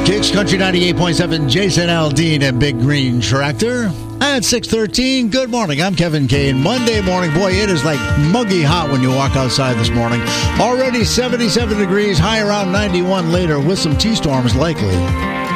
Kicks Country 98.7, Jason Aldean and Big Green Tractor. At 6:13, good morning. I'm Kevin Kane. Monday morning. Boy, it is like muggy hot when you walk outside this morning. Already 77 degrees, high around 91 later with some T-storms likely.